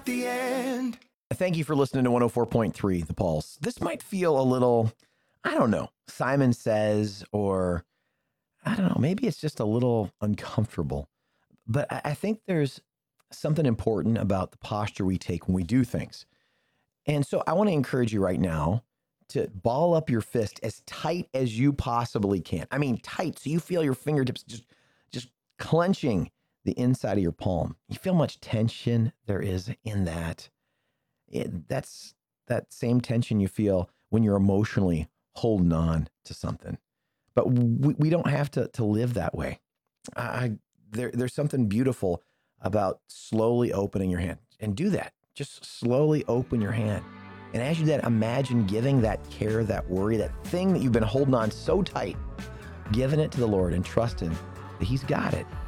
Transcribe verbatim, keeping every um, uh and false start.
not the end. Thank you for listening to one oh four point three, The Pulse. This might feel a little, I don't know, Simon Says, or I don't know, maybe it's just a little uncomfortable. But I, I think there's something important about the posture we take when we do things. And so I want to encourage you right now to ball up your fist as tight as you possibly can. I mean, tight, so you feel your fingertips just, just clenching the inside of your palm. You feel much tension there is in that. It, that's that same tension you feel when you're emotionally holding on to something. But we, we don't have to, to live that way. I, there, there's something beautiful about slowly opening your hand. And do that. Just slowly open your hand. And as you do that, imagine giving that care, that worry, that thing that you've been holding on so tight, giving it to the Lord and trusting that He's got it.